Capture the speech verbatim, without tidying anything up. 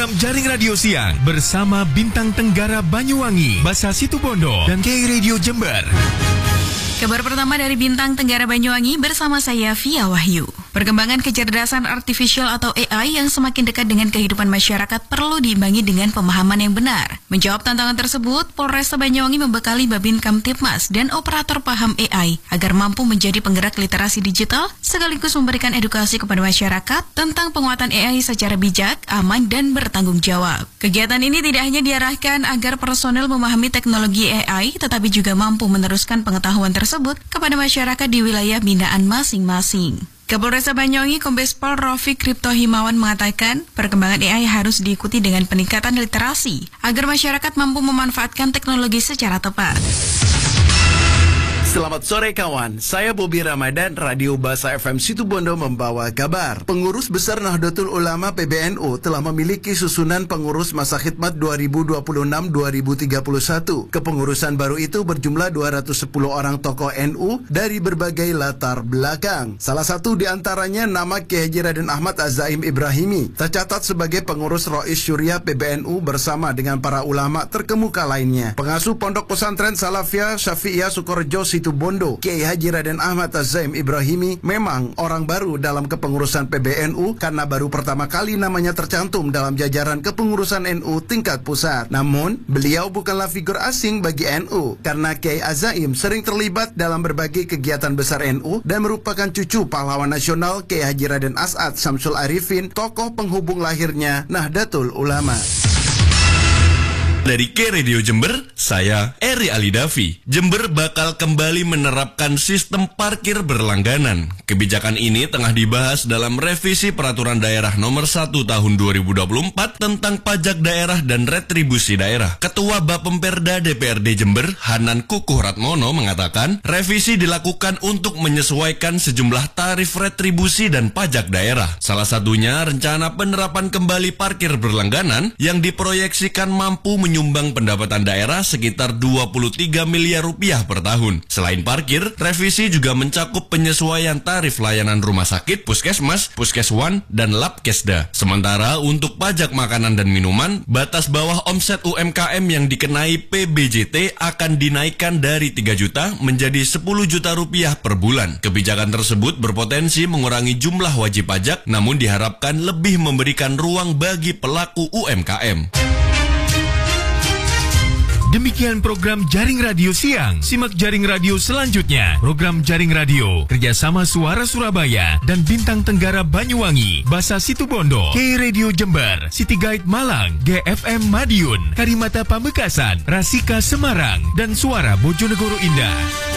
program Jaring Radio Siang bersama Bintang Tenggara Banyuwangi, Basa Situbondo, dan K Radio Jember. Kabar pertama dari Bintang Tenggara Banyuwangi bersama saya Via Wahyu. Perkembangan kecerdasan artificial atau A I yang semakin dekat dengan kehidupan masyarakat perlu diimbangi dengan pemahaman yang benar. Menjawab tantangan tersebut, Polresta Banyuwangi membekali Babin Kamtibmas dan operator paham A I agar mampu menjadi penggerak literasi digital sekaligus memberikan edukasi kepada masyarakat tentang penguatan A I secara bijak, aman, dan bertanggung jawab. Kegiatan ini tidak hanya diarahkan agar personel memahami teknologi A I, tetapi juga mampu meneruskan pengetahuan tersebut tersebut kepada masyarakat di wilayah binaan masing-masing. Kapolresta Banyuwangi Kombes Pol Rofik Kripto Himawan mengatakan, perkembangan A I harus diikuti dengan peningkatan literasi agar masyarakat mampu memanfaatkan teknologi secara tepat. Selamat sore kawan, saya Bobi Ramadan, Radio Basa F M Situbondo membawa kabar. Pengurus Besar Nahdlatul Ulama P B N U telah memiliki susunan pengurus masa khidmat dua ribu dua puluh enam sampai dua ribu tiga puluh satu. Kepengurusan baru itu berjumlah dua ratus sepuluh orang tokoh N U dari berbagai latar belakang. Salah satu di antaranya nama Kiai Haji Raden Ahmad Az-Zaim Ibrahimi, tercatat sebagai pengurus Rois Syuriah P B N U bersama dengan para ulama terkemuka lainnya. Pengasuh Pondok Pesantren Salafiyah Syafi'iyah Sukorejo Situbondo, Kiai Haji Raden Ahmad Az-Zaim Ibrahimi memang orang baru dalam kepengurusan P B N U karena baru pertama kali namanya tercantum dalam jajaran kepengurusan N U tingkat pusat. Namun, beliau bukanlah figur asing bagi N U karena Kiai Az-Zaim sering terlibat dalam berbagai kegiatan besar N U dan merupakan cucu pahlawan nasional Kiai Haji Raden As'ad Syamsul Arifin, tokoh penghubung lahirnya Nahdlatul Ulama. Dari K Radio Jember, saya Eri Alidavi. Jember bakal kembali menerapkan sistem parkir berlangganan. Kebijakan ini tengah dibahas dalam revisi Peraturan Daerah Nomor satu Tahun dua ribu dua puluh empat tentang pajak daerah dan retribusi daerah. Ketua Bapemperda D P R D Jember, Hanan Kukuh Ratmono, mengatakan revisi dilakukan untuk menyesuaikan sejumlah tarif retribusi dan pajak daerah. Salah satunya rencana penerapan kembali parkir berlangganan yang diproyeksikan mampu menyumbang menyumbang pendapatan daerah sekitar dua puluh tiga miliar rupiah per tahun. Selain parkir, revisi juga mencakup penyesuaian tarif layanan rumah sakit, puskesmas, puskeswan, dan labkesda. Sementara untuk pajak makanan dan minuman, batas bawah omset U M K M yang dikenai P B J T akan dinaikkan dari tiga juta menjadi sepuluh juta rupiah per bulan. Kebijakan tersebut berpotensi mengurangi jumlah wajib pajak, namun diharapkan lebih memberikan ruang bagi pelaku U M K M. Demikian program Jaring Radio Siang. Simak Jaring Radio selanjutnya. Program Jaring Radio kerjasama Suara Surabaya dan Bintang Tenggara Banyuwangi, Basa Situbondo, K Radio Jember, City Guide Malang, G F M Madiun, Karimata Pamekasan, Rasika Semarang, dan Suara Bojonegoro Indah.